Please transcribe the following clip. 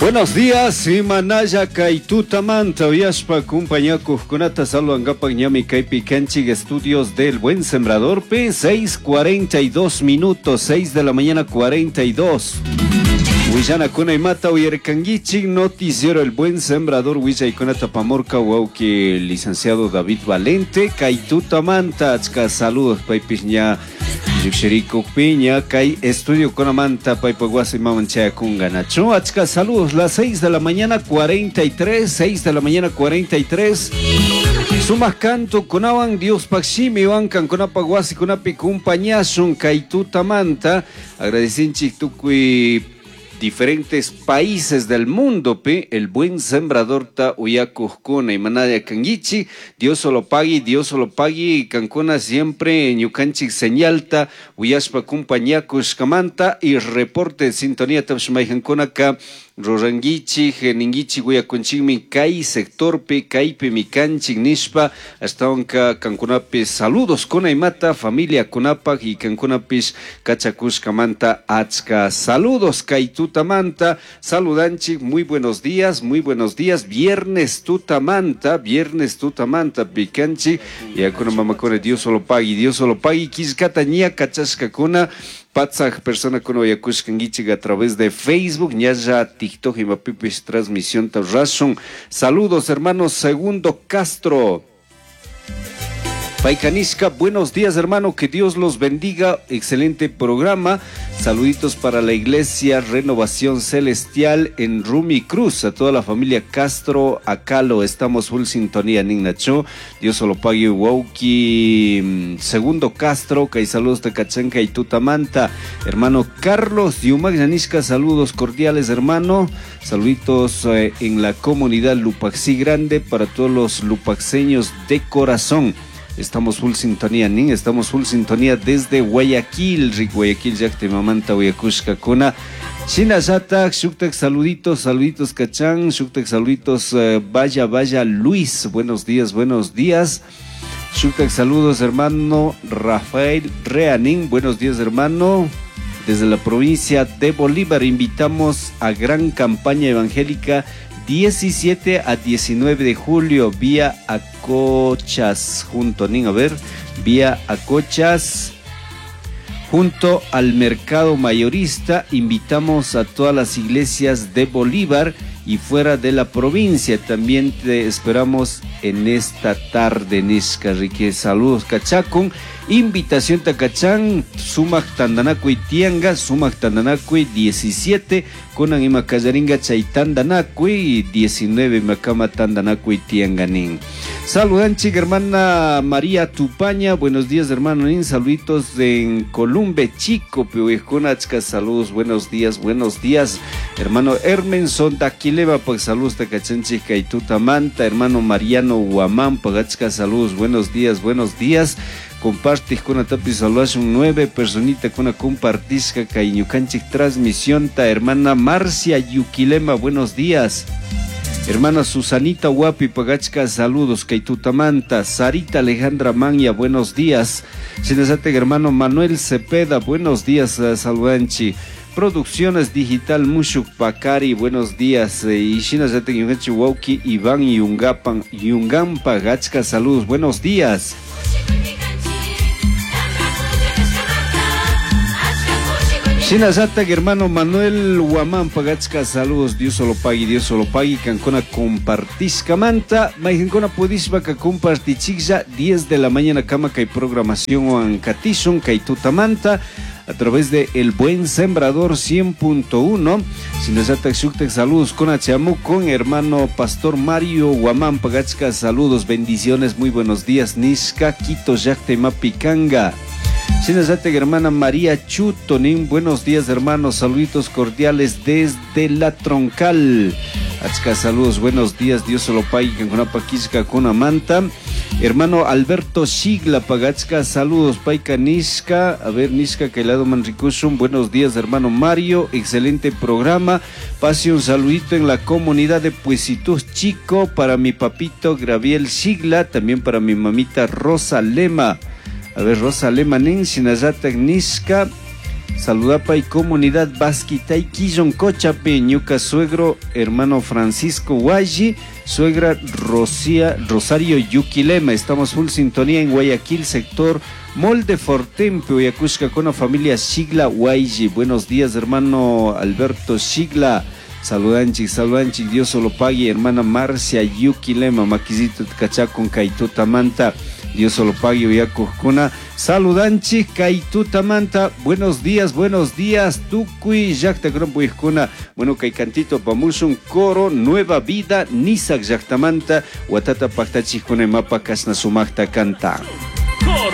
Buenos días, Imanaya Kaitutamanta, Uyashpa, compañaco, Kunata, Salvangapa, Ñami, Kaipi, Kanchig, estudios del Buen Sembrador, P, 6:42 minutos, 6 de la mañana, 42. Huillana Kunaimata, Uyerkangichig, noticiero El Buen Sembrador, Huilla y Kunata Pamorca, Wauki, licenciado David Valente, Kaitutamanta, Achka, saludos, Paipiña. Yuxerico Piña, Kai Estudio Conamanta, Paipaguasi Mamanchaya Kunganacho. Achka, saludos, las 6 de la mañana 43, 6 de la mañana 43. Sumas canto Conaban, Dios Paximi, Bancan, Conapaguasi, Conapi, Kumpañasun, Kaitutamanta. Agradecinchi Tukui. Diferentes países del mundo, el buen sembrador ta Uyacuscuna y Manaya Kangichi, Dios solo pague, Cancuna siempre, Ñucanchic señalta, Uyashpa Kumpañacus Camanta y reporte de sintonía Tabshmaijanconaka, Rorangichi, Geningichi, Guyaconchimi, Kai, Sectorpe, Kaipe, Micanchic, Nishpa, hasta onca Cancunape, saludos, Conaimata, familia Conapa y Cancunapis, Cachacus Camanta, Achka, saludos, Kaitutamanta, saludanchi, muy buenos días, viernes Tutamanta, Picanchi, y Acuna Mamacone, Dios solo pague, Quiscataña, Cachascacuna, Patzaj, persona con Oyacushkangichig a través de Facebook, Ñaya, TikTok y Mapipis, transmisión Tarrazón. Saludos, hermanos. Segundo Castro. Paicanisca, buenos días, hermano, que Dios los bendiga, excelente programa, saluditos para la iglesia Renovación Celestial en Rumi Cruz, a toda la familia Castro, Acalo, estamos full sintonía, Nignacho, Dios solo pague, Wauki, segundo Castro, que hay saludos de Cachanca y Tutamanta, hermano Carlos Yumagnanisca, saludos cordiales, hermano, saluditos en la comunidad Lupaxí Grande para todos los lupaxeños de corazón. Estamos full sintonía, desde Guayaquil, Guayaquil, Yacte Mamanta, Guayacushka, Cona, Chinazatak, Shuktek, saluditos, Cachán, Shuktek, saluditos, vaya, Luis, buenos días, Shuktek, saludos, hermano Rafael Reanín, buenos días, hermano, desde la provincia de Bolívar, invitamos a gran campaña evangélica 17 a 19 de julio, vía Acochas, vía Acochas, junto al mercado mayorista, invitamos a todas las iglesias de Bolívar y fuera de la provincia, también te esperamos en esta tarde, Nishkarrique, saludos, Cachacón, invitación Tacachán, Sumac Tandanacui Tianga, Sumac Tandanacui 17, Conan y Macayaringa Chaitandanacui 19, Macama Tandanacui Tianganín. Saludanchi, hermana María Tupaña, buenos días, hermano Nin, saluditos en Columbe Chico, Peuejconachca, saludos, buenos días, hermano Hermenson Taquileva, pues saludos Tacachanchi Kaitutamanta, hermano Mariano Huamán, Pagachca, saludos, buenos días, comparte con una tapis salvación 9 personitas con una compartisca Caiñucanchic transmisión ta hermana Marcia Yuquilema, buenos días. Hermana Susanita Huapi Pagachka, saludos, Kaitutamanta, Sarita Alejandra Maña, buenos días. Sinasate, hermano Manuel Cepeda, buenos días, Salvanchi. Producciones Digital Mushuk Pakari, buenos días. Y Sinasate Yungachi Wauki, Iván Yungan Pagachka, saludos, buenos días. Shinazata, hermano Manuel Huamán Pagachka, saludos, Dios solo pague, Cancona compartisca manta, Maijencona podisba que compartichigya, 10 de la mañana cama que hay programación o ancatishon, Kaitutamanta, a través de El Buen Sembrador 100.1, Shinazata Xuktek, saludos con Achamu, con hermano Pastor Mario Huamán Pagachka, saludos, bendiciones, muy buenos días, Nishka, Quito, Yacte Mapicanga. Sinazate, hermana María Chutonin, buenos días, hermanos, saluditos cordiales desde La Troncal. Achka, saludos, buenos días, Dios solo pague, Cancunapa Quisca con Amanta. Hermano Alberto Sigla Pagachka, saludos, Paika Nishka, a ver, Nishka Kailado Manricushun, buenos días, hermano Mario, excelente programa. Pase un saludito en la comunidad de Puesitos Chico para mi papito Graviel Sigla, también para mi mamita Rosa Lema. A ver, Rosa Lemanin, Sinazata Nishka, Saludapa y comunidad Basquita y Quillon Cochape, ñuca suegro, hermano Francisco Guayi, suegra Rosario Yuquilema. Estamos full sintonía en Guayaquil, sector Molde Fortempe, Oyacushca, con la familia Shigla Guayi. Buenos días, hermano Alberto Shigla. Saludanchi, Dios solo pague, hermana Marcia Yuquilema, maquisito Cachacon Caituta Manta. Dios solo pague, Oyacucuna. Saludanchi, Caituta Manta. Buenos días, Tucuy, Jacta Grompuiscuna. Bueno, Caicantito Pamushun, Coro, Nueva Vida, Nisak Jactamanta, Watata Pactachicune Mapa Casna Sumacta Canta.